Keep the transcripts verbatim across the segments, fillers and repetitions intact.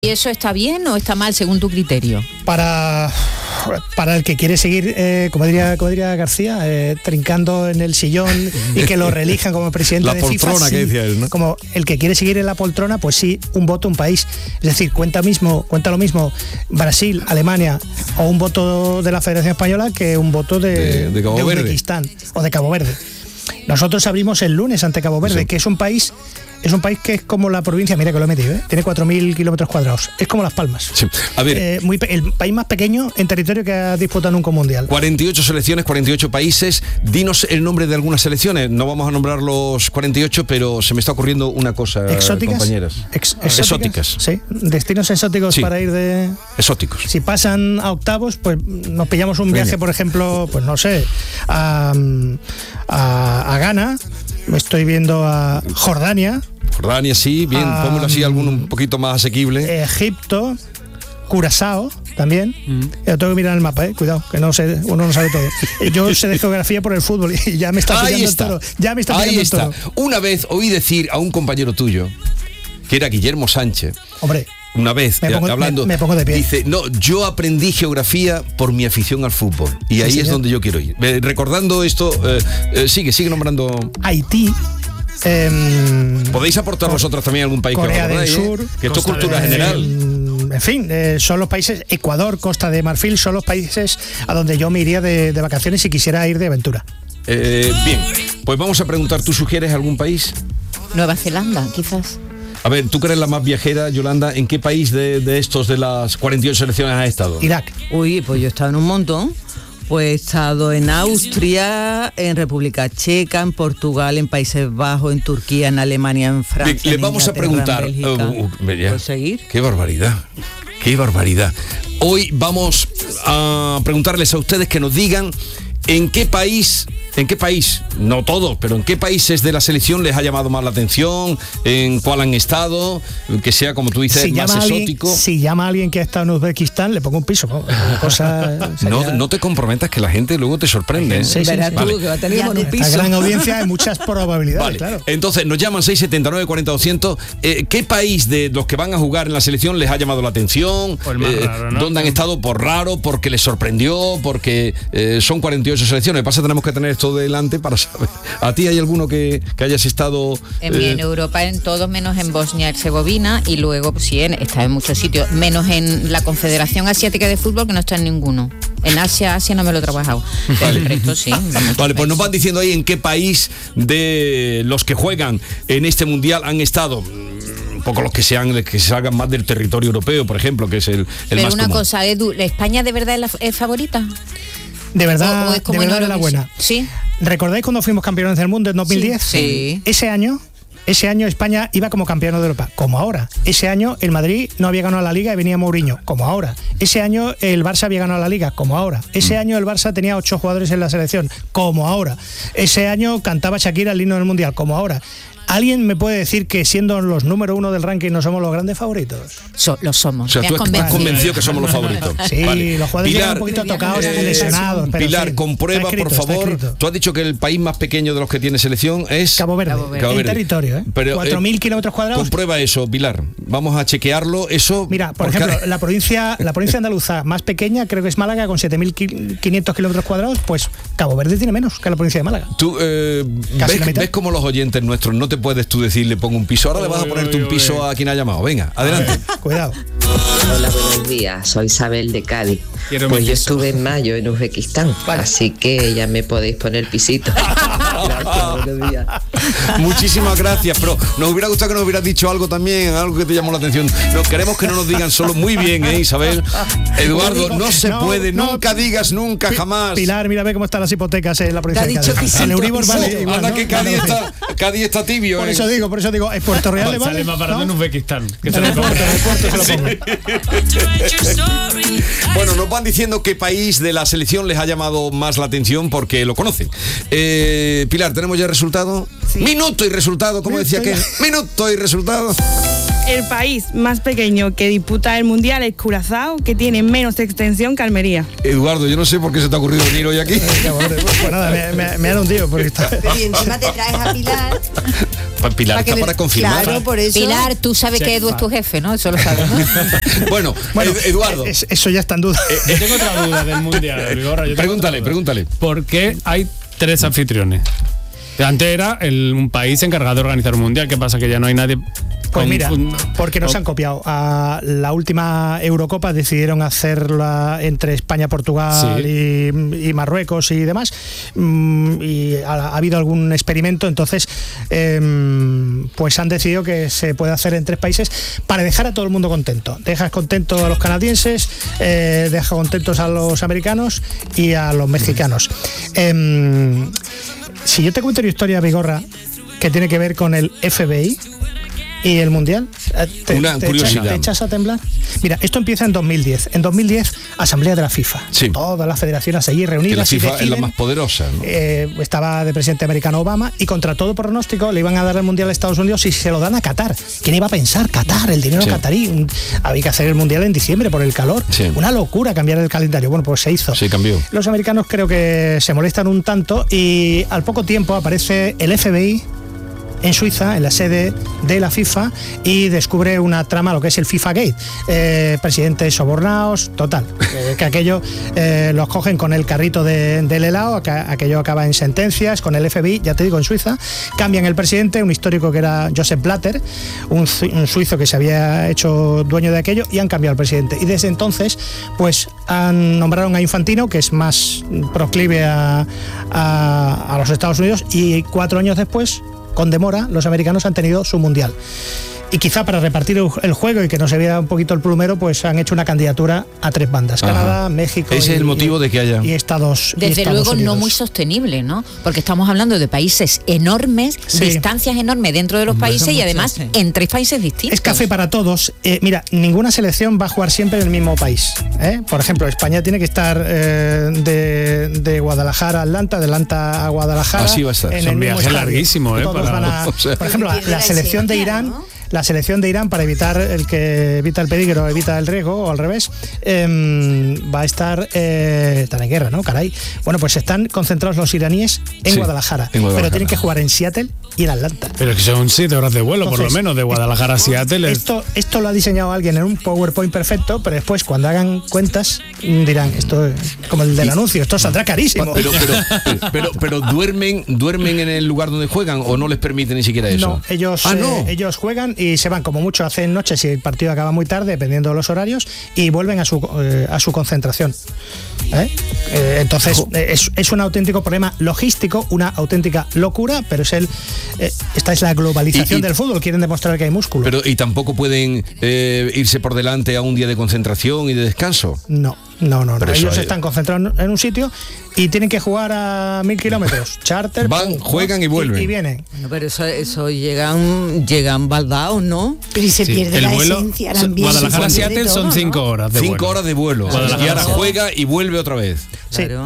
¿Y eso está bien o está mal según tu criterio? Para, para el que quiere seguir, eh, como diría, como diría García, eh, trincando en el sillón y que lo reelijan como presidente la de FIFA. poltrona Sí, que decía él, ¿no? Como el que quiere seguir en la poltrona, pues sí, un voto, un país. Es decir, cuenta mismo, cuenta lo mismo Brasil, Alemania o un voto de la Federación Española que un voto de, de, de, Cabo de Verde. Uzbekistán o de Cabo Verde. Nosotros abrimos el lunes ante Cabo Verde, sí. que es un país... Es un país que es como la provincia, mira que lo he metido, ¿eh? Tiene cuatro mil kilómetros cuadrados. Es como Las Palmas. Sí. A ver, eh, muy, el país más pequeño en territorio que ha disputado nunca un mundial. cuarenta y ocho selecciones, cuarenta y ocho países. Dinos el nombre de algunas selecciones. No vamos a nombrar los cuarenta y ocho, pero se me está ocurriendo una cosa, ¿Exóticas? compañeras. Ex- exóticas. exóticas. Sí, destinos exóticos sí. para ir de... Exóticos. Si pasan a octavos, pues nos pillamos un viaje, por ejemplo, pues no sé, a, a, a Ghana. Me estoy viendo a Jordania. Jordania, sí, bien, um, póngalo así, alguno un poquito más asequible. Egipto, Curazao también. Mm. Yo tengo que mirar el mapa, eh, cuidado, que no sé, uno no sabe todo. Yo sé de geografía por el fútbol y ya me está pillando el toro. Ya me está Ahí pillando está. el toro. Una vez oí decir a un compañero tuyo, que era Guillermo Sánchez. Hombre. Una vez, me pongo, hablando, me, me pongo de pie. Dice, no, yo aprendí geografía por mi afición al fútbol. Y ahí sí, es donde yo quiero ir. Eh, recordando esto, eh, eh, sigue, sigue nombrando... Haití. Eh, Podéis aportar Cor- vosotros también algún país Corea que del Sur, eh? que esto es cultura de, general. Eh, en fin, eh, son los países, Ecuador, Costa de Marfil, son los países a donde yo me iría de, de vacaciones si quisiera ir de aventura. Eh, bien, pues vamos a preguntar, ¿tú sugieres algún país? Nueva Zelanda, quizás. A ver, tú que eres la más viajera, Yolanda, ¿en qué país de, de estos de las cuarenta y ocho selecciones has estado? Irak. Uy, pues yo he estado en un montón. Pues he estado en Austria, en República Checa, en Portugal, en Países Bajos, en Turquía, en Alemania, en Francia. Le, le vamos a preguntar. Uh, uh, ¿Puedes seguir? Qué barbaridad. Qué barbaridad. Hoy vamos a preguntarles a ustedes que nos digan en qué país, en qué país, no todos, pero en qué países de la selección les ha llamado más la atención, en cuál han estado, que sea, como tú dices, si más exótico. Alguien, si llama a alguien que ha estado en Uzbekistán, le pongo un piso. ¿no? Cosa no, no te comprometas, que la gente luego te sorprende. ¿eh? Sí, sí, Verás sí, tú, vale. que va a tener un piso. Esta gran audiencia hay muchas probabilidades, vale. claro. Entonces, nos llaman seis siete nueve, cuarenta, doscientos. Eh, ¿Qué país de los que van a jugar en la selección les ha llamado la atención? Pues más eh, raro, ¿no? ¿Dónde han estado por raro? ¿Porque les sorprendió? Porque eh, son cuarenta y ocho selecciones. Pasa, tenemos que tener esto delante para saber. ¿A ti hay alguno que, que hayas estado...? En, eh... en Europa, en todos, menos en Bosnia y Herzegovina, y luego, pues, sí, en, está en muchos sitios, menos en la Confederación Asiática de Fútbol, que no está en ninguno. En Asia, Asia no me lo he trabajado. Vale. El resto sí. Vale, pues nos van diciendo ahí en qué país de los que juegan en este mundial han estado... un poco los que sean que se salgan más del territorio europeo, por ejemplo, que es el, el Pero más una común. cosa, Edu, ¿España de verdad es la es favorita? De verdad, o, o es como de verdad la buena. Sí. ¿Recordáis cuando fuimos campeones del mundo en dos mil diez? Sí. sí. Ese año, ese año España iba como campeón de Europa, como ahora. Ese año el Madrid no había ganado la Liga y venía Mourinho, como ahora. Ese año el Barça había ganado la Liga, como ahora. Ese mm. año el Barça tenía ocho jugadores en la selección, como ahora. Ese año cantaba Shakira el himno del Mundial, como ahora. ¿Alguien me puede decir que siendo los número uno del ranking no somos los grandes favoritos? So, lo somos. O sea, tú estás convencido que somos los favoritos. Sí, vale. Los jugadores Pilar, un poquito tocados, eh, lesionados. Pero Pilar, sí, comprueba, escrito, por favor. Tú has dicho que el país más pequeño de los que tiene selección es... Cabo Verde. Cabo Verde. El territorio, ¿eh? Pero, cuatro mil eh, kilómetros cuadrados. Comprueba eso, Pilar. Vamos a chequearlo. Eso. Mira, por ejemplo, la provincia, la provincia andaluza más pequeña, creo que es Málaga, con siete mil quinientos kilómetros cuadrados, pues Cabo Verde tiene menos que la provincia de Málaga. Tú eh, ves, ves como los oyentes nuestros, no te puedes tú decirle pongo un piso. Ahora le vas a ponerte un piso a quien ha llamado. Venga, adelante. Cuidado. Hola, buenos días. Soy Isabel de Cádiz. Quiero pues yo estuve en mayo en Uzbekistán, vale. Así que ya me podéis poner pisito. Gracias, buenos días. Muchísimas gracias, pero nos hubiera gustado que nos hubieras dicho algo también, algo que te llamó la atención. No, queremos que no nos digan solo muy bien, ¿eh, Isabel? Eduardo, no se no, puede, no, nunca digas nunca, P jamás. Pilar, mira, ve cómo están las hipotecas en la provincia de Cádiz. Pisito, el Euribor vale igual, Anda ¿no? que Cádiz está, Cádiz está tibio. Por ¿eh? eso digo, por eso digo, en Puerto Real vale, vale, sale más barato ¿no? en Uzbekistán. Que se en, el puerto, en el puerto se lo pongo. Bueno, nos van diciendo qué país de la selección les ha llamado más la atención porque lo conocen. Eh, Pilar, ¿tenemos ya el resultado? Sí. Minuto y resultado, como decía que. Minuto y resultado. el país más pequeñño que disputa el Mundial es Curazao, que tiene menos extensión que Almería. Eduardo, yo no sé por qué se te ha ocurrido venir hoy aquí. Pues nada, me, me, me ha dado un tío. Porque está... Y encima te traes a Pilar. Pilar para está para confirmar. Claro, por eso. Pilar, tú sabes sí, que Edu es tu jefe, ¿no? Eso lo sabes, ¿no? bueno, bueno, Eduardo. Es, eso ya está en duda. Eh, yo tengo otra duda del Mundial. Vigorra, yo pregúntale, duda. pregúntale. ¿Por qué hay tres anfitriones? Antes era el, un país encargado de organizar un Mundial. ¿Qué pasa? Que ya no hay nadie... Pues mira, porque nos han copiado. A la última Eurocopa decidieron hacerla entre España, Portugal sí. y, y Marruecos y demás. Y ha, ha habido algún experimento, entonces eh, pues han decidido que se puede hacer en tres países para dejar a todo el mundo contento. Dejas contento a los canadienses, eh, dejas contentos a los americanos y a los mexicanos. Eh, si yo te cuento una historia, Vigorra, que tiene que ver con el F B I y el Mundial, ¿te, una te, curiosidad. Echas, ¿te echas a temblar? Mira, esto empieza en dos mil diez. En dos mil diez, Asamblea de la FIFA. Sí. Todas las federaciones allí reunidas. Que la FIFA deciden, es la más poderosa, ¿no? Eh, estaba de presidente americano Obama y contra todo pronóstico le iban a dar el Mundial a Estados Unidos y se lo dan a Qatar. ¿Quién iba a pensar? Qatar, el dinero sí. catarí. Un, había que hacer el Mundial en diciembre por el calor. Sí. Una locura cambiar el calendario. Bueno, pues se hizo. Sí, cambió. Los americanos creo que se molestan un tanto y al poco tiempo aparece el F B I en Suiza, en la sede de la FIFA, y descubre una trama, lo que es el FIFA Gate. Eh, presidentes sobornados, total. Eh, que aquello eh, los cogen con el carrito de, del helado, aquello acaba en sentencias, con el F B I, ya te digo, en Suiza. Cambian el presidente, un histórico que era Joseph Blatter, un, un suizo que se había hecho dueño de aquello, y han cambiado el presidente. Y desde entonces, pues han nombraron a Infantino, que es más proclive a, a, a los Estados Unidos, y cuatro años después, con demora, los americanos han tenido su Mundial. Y quizá para repartir el juego y que no se viera un poquito el plumero, pues han hecho una candidatura a tres bandas. Ajá. Canadá, México. Ese y, es el motivo de que haya. Y Estados Desde y Estados luego Unidos. No muy sostenible, ¿no? Porque estamos hablando de países enormes, sí. distancias enormes dentro de los Hombre, países y además sí. en tres países distintos. Es café para todos. Eh, mira, ninguna selección va a jugar siempre en el mismo país. ¿eh? Por ejemplo, España tiene que estar eh, de, de Guadalajara a Atlanta, de Atlanta a Guadalajara. Así va a estar. En Son viajes larguísimos, ¿eh? Todos Para... van a, o sea, por ejemplo, la, la selección de Irán. ¿no? La selección de Irán, para evitar el que evita el peligro, evita el riesgo, o al revés, eh, va a estar eh, está en guerra, ¿no? Caray. Bueno, pues están concentrados los iraníes en, sí, Guadalajara, en Guadalajara, pero tienen que jugar en Seattle y en Atlanta. Pero que son siete horas de vuelo, Entonces, por lo menos, de Guadalajara a Seattle. Es... Esto, esto lo ha diseñado alguien en un PowerPoint perfecto, pero después, cuando hagan cuentas, dirán, esto es como el del anuncio, esto saldrá carísimo. Pero, pero, pero, pero, pero duermen, duermen en el lugar donde juegan o no les permite ni siquiera eso. No, ellos, ah, no. Eh, ellos juegan y se van, como mucho hacen noche si el partido acaba muy tarde, dependiendo de los horarios, y vuelven a su eh, a su concentración. ¿Eh? Eh, entonces es, es un auténtico problema logístico, una auténtica locura, pero es el eh, esta es la globalización y, y, del fútbol, quieren demostrar que hay músculo. Pero y tampoco pueden eh, irse por delante a un día de concentración y de descanso. No, no, no, no. Ellos hay... están concentrados en un sitio y tienen que jugar a mil kilómetros. Charter. Van, pum, juegan y vuelven. Y, y vienen. No, pero eso, eso llegan, llegan baldados, ¿no? Pero se sí, pierde el la vuelo, esencia, el ambiente. Guadalajara a Seattle son cinco ¿no? horas de cinco vuelo. horas de vuelo. Y ahora juega y vuelve otra vez. Sí. Claro.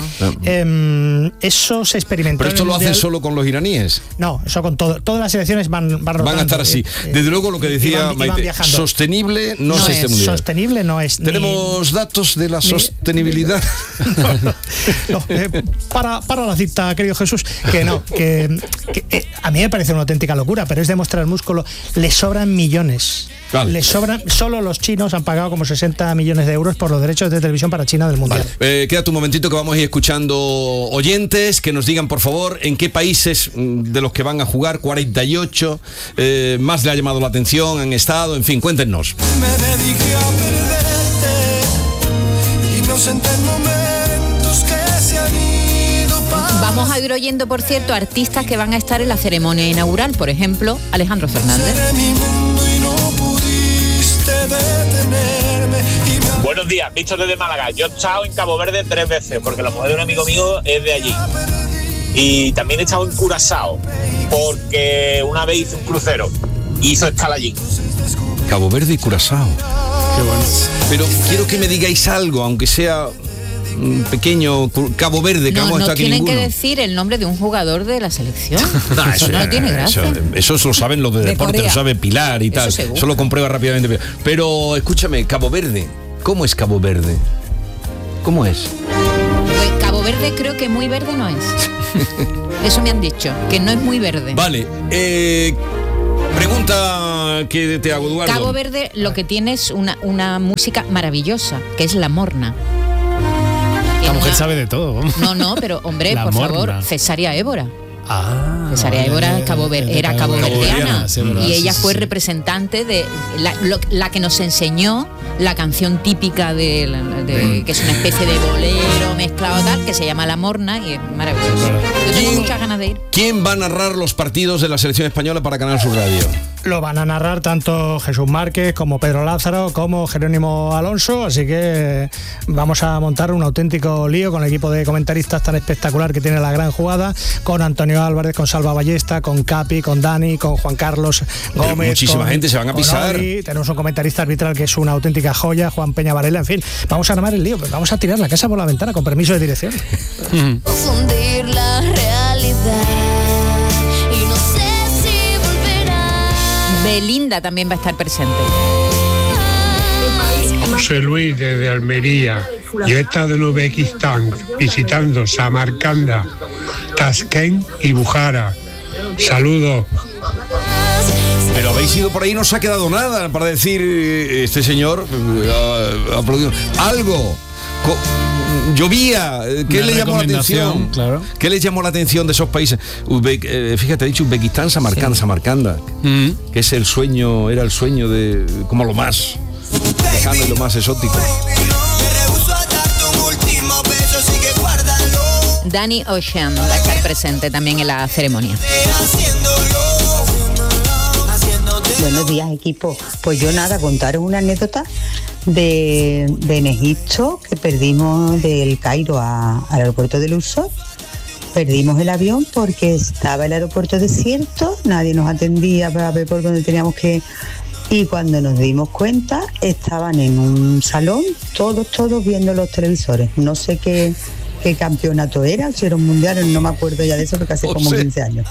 Eh, eso se experimentó. Pero esto lo hacen solo con los iraníes. No, eso con todo. Todas las selecciones van, van rotando. Van a estar así. Eh, Desde luego lo que decía van, Maite, sostenible no, no es este mundial. Sostenible no es. Tenemos ni, datos de la ni, sostenibilidad. No, no, no, eh, para, para la cita, querido Jesús, que no, que, que eh, a mí me parece una auténtica locura, pero es demostrar músculo. Le sobran millones. Vale. Les sobran, solo los chinos han pagado como sesenta millones de euros por los derechos de televisión para China del mundial. Vale. Eh, quédate un momentito que vamos a ir escuchando oyentes que nos digan por favor en qué países de los que van a jugar cuarenta y ocho eh, más le ha llamado la atención, han estado, en fin, cuéntenos. Me dediqué a perderte y no senté momentos que se han ido para... Vamos a ir oyendo, por cierto, artistas que van a estar en la ceremonia inaugural, por ejemplo, Alejandro Fernández. Buenos días, Víctor desde Málaga. Yo he estado en Cabo Verde tres veces porque la mujer de un amigo mío es de allí. Y también he estado en Curazao porque una vez hice un crucero y hizo escala allí. Cabo Verde y Curazao. Qué bueno. Pero quiero que me digáis algo, aunque sea un pequeño Cabo Verde, que No, vamos a no estar aquí tienen ninguno. que decir el nombre de un jugador de la selección. Ah, eso no tiene gracia. Eso, eso lo saben los de, De deporte, Corea. lo sabe Pilar y Eso tal. seguro. Eso lo comprueba rápidamente. Pero escúchame, Cabo Verde. ¿Cómo es Cabo Verde? ¿Cómo es? Pues Cabo Verde creo que muy verde no es. Eso me han dicho, que no es muy verde. Vale. Eh, pregunta que te hago, Eduardo. Cabo Verde lo que tiene es una, una música maravillosa, que es la morna. La mujer Una- sabe de todo. vamos. No, no, pero hombre, La por morna. favor, Cesárea Évora. Ah, Cesárea vale, Évora vale, Cabo Ver- vale, era Cabo caboverdiana Verdiana, sí, verdad, y ella sí, fue sí. representante de la, lo- la que nos enseñó la canción típica de, de- que es una especie de bolero mezclado tal, que se llama La Morna y es maravilloso. Yo tengo ¿Quién- muchas ganas de ir. ¿Quién va a narrar los partidos de la selección española para Canal Sur Radio? Lo van a narrar tanto Jesús Márquez como Pedro Lázaro como Jerónimo Alonso, así que vamos a montar un auténtico lío con el equipo de comentaristas tan espectacular que tiene La Gran Jugada, con Antonio Álvarez, con Salva Ballesta, con Capi, con Dani, con Juan Carlos Gómez. muchísima con- gente se van a con pisar. Oli. Tenemos un comentarista arbitral que es una auténtica joya, Juan Peña Varela, en fin, vamos a armar el lío, pues vamos a tirar la casa por la ventana con permiso de dirección. Confundir la realidad y no sé si volverá. Belinda también va a estar presente. José Luis desde Almería. Yo he estado en Uzbekistán visitando Samarcanda, Tashkent y Bujara. Saludos. Pero habéis ido por ahí, no se ha quedado nada para decir, eh, este señor eh, ha, ha producido algo. Co- llovía, eh, ¿qué Una le llamó la recomendación, atención? claro. ¿Qué les llamó la atención de esos países? Uzbe- eh, fíjate, he dicho Uzbekistán, Samarcanda, Samarcanda, que es el sueño, era el sueño de como lo más lejano y lo más exótico. Danny Ocean va a estar presente también en la ceremonia. Buenos días, equipo. Pues yo nada, contaros una anécdota de, de en Egipto, que perdimos del Cairo a- al aeropuerto de Luxor. Perdimos el avión porque estaba el aeropuerto desierto, nadie nos atendía para ver por dónde teníamos que... Y cuando nos dimos cuenta, estaban en un salón, todos, todos viendo los televisores. No sé qué, qué campeonato era, si era un mundial, no me acuerdo ya de eso porque hace Oh, como sí. quince años.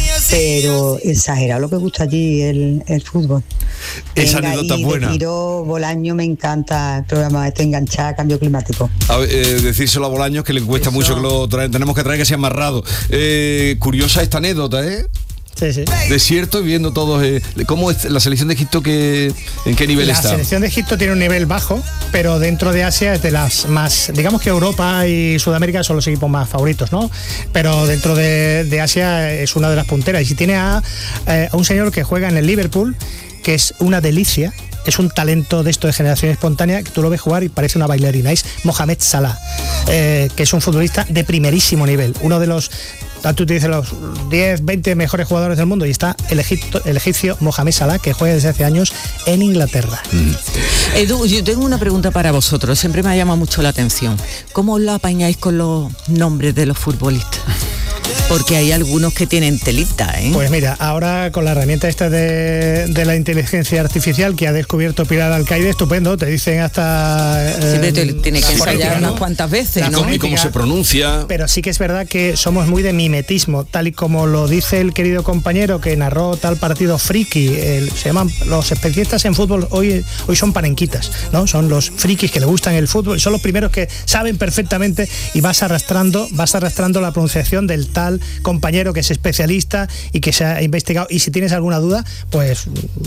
Pero exagerado lo que gusta allí el, el fútbol. Esa Venga, anécdota y buena. de tiro, Bolaño, me encanta el programa este enganchado a cambio climático. A ver, eh, decírselo a Bolaños que le cuesta mucho que lo traen, tenemos que traer que sea amarrado. Eh, curiosa esta anécdota, ¿eh? Sí, sí. Desierto y viendo todos. Eh, ¿Cómo es la selección de Egipto? Que, ¿En qué nivel La está? selección de Egipto tiene un nivel bajo, pero dentro de Asia es de las más, digamos que Europa y Sudamérica son los equipos más favoritos, ¿no? Pero dentro de, de Asia es una de las punteras. Y si tiene a, eh, a un señor que juega en el Liverpool, que es una delicia, es un talento de esto de generación espontánea, que tú lo ves jugar y parece una bailarina, es Mohamed Salah, eh, que es un futbolista de primerísimo nivel, uno de los, tú te dices los diez, veinte mejores jugadores del mundo, y está el, Egipto, el egipcio Mohamed Salah, que juega desde hace años en Inglaterra. Edu, yo tengo una pregunta para vosotros, siempre me ha llamado mucho la atención. ¿Cómo os la apañáis con los nombres de los futbolistas? Porque hay algunos que tienen telita, ¿eh? Pues mira, ahora con la herramienta esta de, de la inteligencia artificial que ha descubierto Pilar Alcaide, estupendo, te dicen hasta... Siempre te tiene que la ensayar fonética, unas ¿no? cuantas veces, La ¿Y cómo, y cómo fonética. se pronuncia? Pero sí que es verdad que somos muy de mimetismo, tal y como lo dice el querido compañero que narró tal partido friki. El- se llaman los especialistas en fútbol, hoy, hoy son panenquitas, ¿no? Son los frikis que le gustan el fútbol, son los primeros que saben perfectamente y vas arrastrando, vas arrastrando la pronunciación del tal compañero que es especialista y que se ha investigado. Y si tienes alguna duda, pues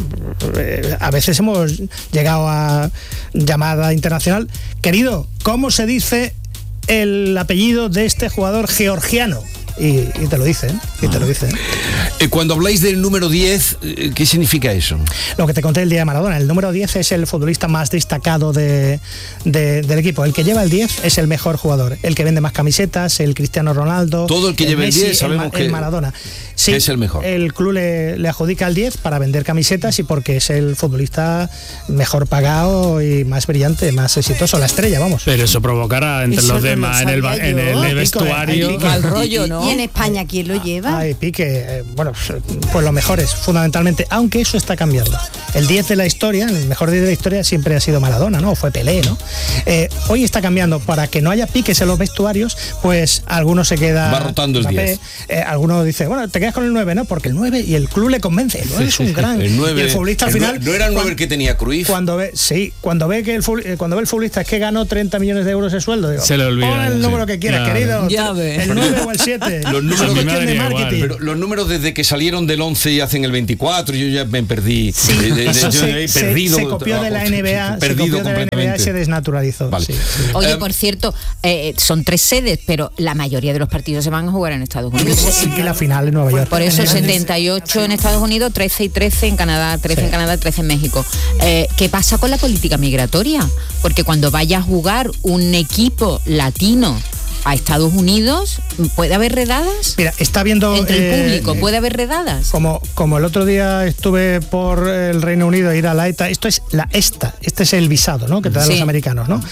eh, a veces hemos llegado a llamada internacional. Querido, ¿cómo se dice el apellido de este jugador georgiano? Y, y te lo dicen, y te lo dicen. Eh, cuando habláis del número diez, eh, ¿qué significa eso? Lo que te conté el día de Maradona, el número diez es el futbolista más destacado de, de- del equipo. El que lleva el diez es el mejor jugador, el que vende más camisetas, el Cristiano Ronaldo. Todo el que lleve el Messi, diez sabemos Ma- que- el Maradona. Sí, que es el mejor. El club le, le adjudica el diez para vender camisetas y porque es el futbolista mejor pagado y más brillante, más exitoso, la estrella, vamos. Pero eso provocará entre Eso los no lo demás en el, ba- sabía en yo. el Pico, vestuario. hay pico. Mal rollo, Y ¿no? ¿Y en España quién lo lleva? Ay, Piqué, eh, bueno, pues los mejores, fundamentalmente, aunque eso está cambiando. El diez de la historia, el mejor diez de la historia siempre ha sido Maradona, ¿no? O fue Pelé, ¿no? Eh, hoy está cambiando. Para que no haya piques en los vestuarios, pues algunos se queda... Va rotando el diez. Eh, algunos dicen, bueno, te quedas con el nueve, ¿no? Porque el nueve y el club le convence. El nueve es un gran... El nueve, y el futbolista al el final... ¿No era el nueve el que tenía Cruyff? Cuando ve, sí, cuando ve que el cuando ve el futbolista es que ganó treinta millones de euros de sueldo, digo, se le olvida. Pon el número sí. que quieras, ya querido. Ya ve. El nueve o el siete. Los números, de marketing. Pero los números desde que salieron del once y hacen el veinticuatro, yo ya me perdí. Sí. De, de, de, se, yo he se, perdido. Se copió de la N B A, perdido se copió de la N B A y se desnaturalizó. Vale. Sí, sí. Oye, Eh, por cierto, eh, son tres sedes, pero la mayoría de los partidos se van a jugar en Estados Unidos. Y la final en Nueva York. Por eso setenta y ocho en Estados Unidos, trece y trece en Canadá, trece sí. en Canadá, trece en México. Eh, ¿Qué pasa con la política migratoria? Porque cuando vaya a jugar un equipo latino a Estados Unidos, ¿puede haber redadas? Mira, está viendo... Entre el eh, público, ¿puede haber redadas? Como, como el otro día estuve por el Reino Unido a ir a la ETA, esto es la ESTA, este es el visado, ¿no? Que te dan sí. los americanos, ¿no?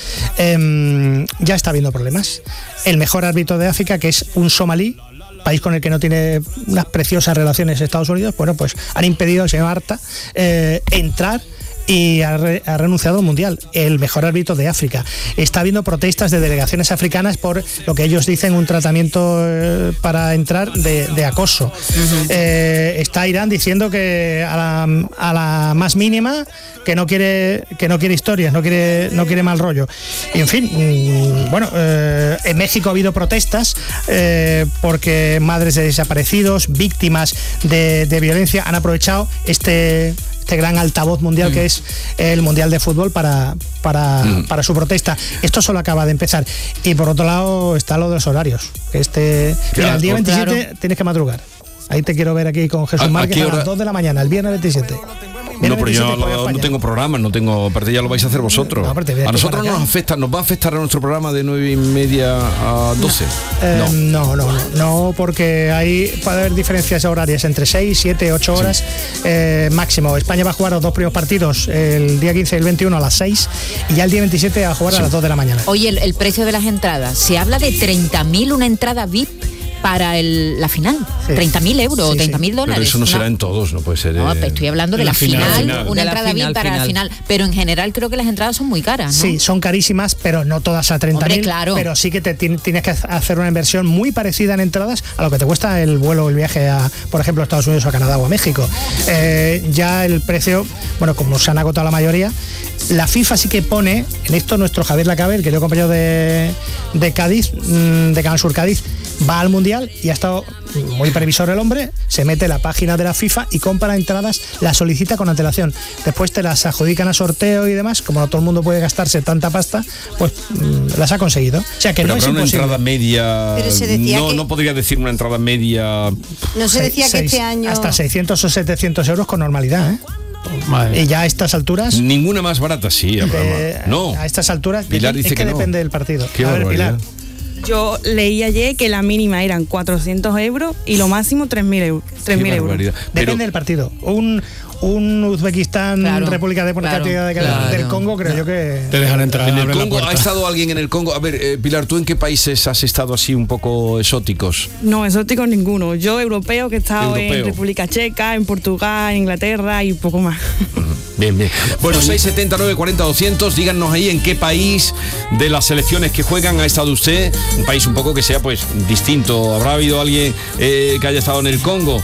Eh, ya está habiendo problemas. El mejor árbitro de África, que es un somalí, país con el que no tiene unas preciosas relaciones Estados Unidos, bueno, pues han impedido al señor Arta eh, entrar y ha, re, ha renunciado al Mundial, el mejor árbitro de África. Está habiendo protestas de delegaciones africanas por lo que ellos dicen un tratamiento eh, para entrar de, de acoso. Uh-huh. Eh, está Irán diciendo que a la, a la más mínima que no quiere que no quiere historias, no quiere no quiere mal rollo. Y en fin, mmm, bueno, eh, en México ha habido protestas eh, porque madres de desaparecidos, víctimas de, de violencia han aprovechado este este gran altavoz mundial mm. que es el Mundial de Fútbol para, para, mm. para su protesta. Esto solo acaba de empezar. Y por otro lado está lo de los horarios. Este, mira, el día veintisiete claro. tienes que madrugar. Ahí te quiero ver aquí con Jesús Márquez a las dos de la mañana, el viernes veintisiete. No, pero yo lo, no tengo programa, no tengo, aparte ya lo vais a hacer vosotros. No, a nosotros no nos afecta, nos va a afectar a nuestro programa de nueve y media a doce. No, eh, no, no, no, no, porque ahí puede haber diferencias horarias entre seis, siete, ocho horas sí. eh, máximo. España va a jugar los dos primeros partidos el día quince y el veintiuno a las seis y ya el día veintisiete a jugar sí. a las dos de la mañana. Oye, el, el precio de las entradas, se habla de treinta mil una entrada V I P para el, la final, sí. treinta mil euros o sí, treinta mil sí. dólares. Pero eso no, no será en todos, no puede ser. No, eh... estoy hablando de la, la final, final, una de entrada final, V I P para final. la final. Pero en general creo que las entradas son muy caras, ¿no? Sí, son carísimas, pero no todas a treinta mil. Claro. Pero sí que te tienes que hacer una inversión muy parecida en entradas a lo que te cuesta el vuelo o el viaje a, por ejemplo, a Estados Unidos o a Canadá o a México. Eh, ya el precio, bueno, como se han agotado la mayoría, la FIFA sí que pone, en esto nuestro Javier Lacabe, el querido compañero de, de Cádiz, de Canal Sur Cádiz, va al Mundial y ha estado muy previsor el hombre, se mete en la página de la FIFA y compra entradas, las solicita con antelación. Después te las adjudican a sorteo y demás, como no todo el mundo puede gastarse tanta pasta, pues mmm, las ha conseguido. O sea que pero no es una imposible. Entrada media, pero se decía no, que... no podría decir una entrada media. No se decía seis, que este año... Hasta seiscientos o setecientos euros con normalidad, ¿eh? Madre. Y ya a estas alturas... Ninguna más barata, sí. De, no. A estas alturas Pilar dice es que, que depende no. del partido. Qué a ver, barbaridad. Pilar. Yo leí ayer que la mínima eran cuatrocientos euros y lo máximo tres mil euros. tres mil euros. Depende Pero, del partido. Un, un Uzbekistán, claro, República Democrática claro, claro. del Congo, creo yo que... Te dejan entrar. En el Congo, ¿ha estado alguien en el Congo? A ver, eh, Pilar, ¿tú en qué países has estado así un poco exóticos? No, exóticos ninguno. Yo europeo, que he estado europeo. en República Checa, en Portugal, en Inglaterra y un poco más. Bien, bien. Bueno, seis setenta, nueve cuarenta, doscientos, díganos ahí en qué país de las selecciones que juegan ha estado usted, un país un poco que sea pues distinto. ¿Habrá habido alguien eh, que haya estado en el Congo?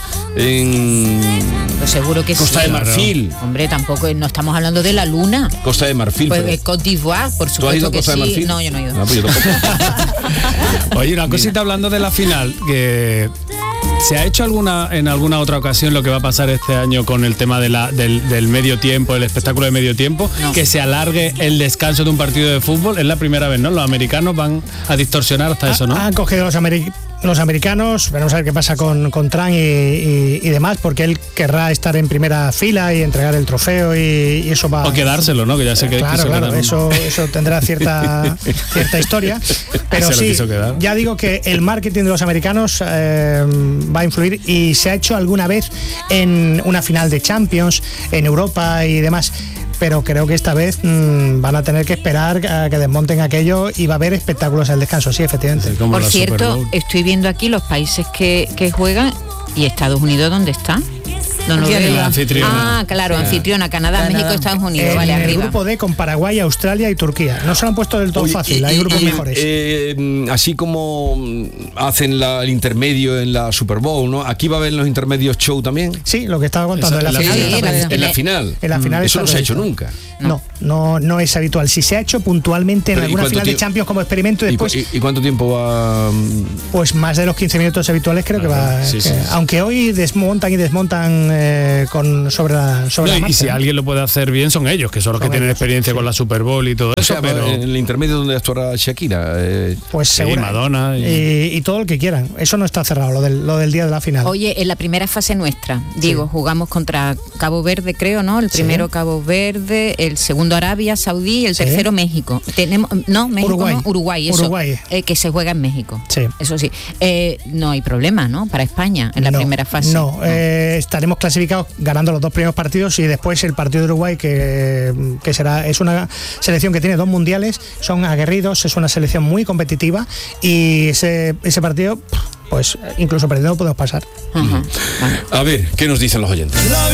En pues seguro que Costa sí. de Marfil. Hombre, tampoco no estamos hablando de la luna. Costa de Marfil. Pues pero... Côte d'Ivoire, por supuesto. ¿Tú has ido a que Costa sí. de Marfil? No, yo no he ido. No, pues yo tampoco. Oye, una cosita hablando de la final, que ¿se ha hecho alguna en alguna otra ocasión lo que va a pasar este año con el tema de la, del, del medio tiempo, el espectáculo de medio tiempo, no. que se alargue el descanso de un partido de fútbol? Es la primera vez, ¿no? Los americanos van a distorsionar hasta eso, ¿no? Han cogido los americanos. Los americanos, veremos a ver qué pasa con, con Trump y, y, y demás, porque él querrá estar en primera fila y entregar el trofeo y, y eso va... O quedárselo, ¿no? Que ya sé que claro, claro, eso, eso tendrá cierta, cierta historia, pero sí, ya digo que el marketing de los americanos eh, va a influir y se ha hecho alguna vez en una final de Champions, en Europa y demás. pero creo que esta vez mmm, van a tener que esperar a que desmonten aquello y va a haber espectáculos al descanso, sí, efectivamente. Sí, como Por la cierto, Super Bowl. estoy viendo aquí los países que, que juegan y Estados Unidos, ¿dónde está? No lo Aquí veo. arriba. Anfitriona. Ah, claro, anfitriona, Canadá, Canadá. México, Estados Unidos, En vale, el arriba. grupo D con Paraguay, Australia y Turquía. No se lo han puesto del todo Oye, fácil, y- hay y- grupos y, mejores. eh, así como hacen la- el intermedio en la Super Bowl, ¿no? Aquí va a haber los intermedios show también. Sí, lo que estaba contando Esa- en la, la final. final. está Sí, previsto. En la final. En la final Eso está no se ha hecho previsto. nunca. No, no, no es habitual. Si se ha hecho puntualmente en Pero, ¿y alguna cuánto final de tiempo- Champions como experimento, ¿Y, cu- después, y- y cuánto tiempo va? pues más de los quince minutos habituales creo que Ajá, va. sí, que- sí, sí. Aunque hoy desmontan y desmontan eh, con sobre la sobre No, la y marcha, si ¿no? alguien lo puede hacer bien son ellos, que son los Son que tienen ellos, experiencia sí. con la Super Bowl y todo O eso, sea, pero en el intermedio donde actuará Shakira. eh, Pues sí, seguro. Madonna y- Y, y todo el que quieran. Eso no está cerrado, lo del, lo del día de la final. Oye, en la primera fase nuestra, digo, jugamos contra Cabo Verde, creo, ¿no? El Sí. primero Cabo Verde, el segundo Arabia Saudí y el Sí. tercero México. Tenemos, no, México, Uruguay. no, Uruguay, eso, Uruguay. eh, que se juega en México. Sí. Eso sí. Eh, no hay problema, ¿no? Para España en la No, primera fase. No, eh, estaremos clasificados ganando los dos primeros partidos y después el partido de Uruguay, que, que será es una selección que tiene dos mundiales, son aguerridos, es una selección muy competitiva y ese, ese partido, pues incluso perdiendo podemos pasar. Ajá, vale. A ver, ¿qué nos dicen los oyentes?